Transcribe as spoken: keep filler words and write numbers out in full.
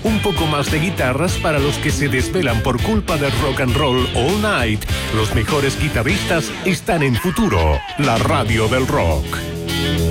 Un poco más de guitarras para los que se desvelan por culpa del rock and roll all night. Los mejores guitarristas están en Futuro, la radio del rock.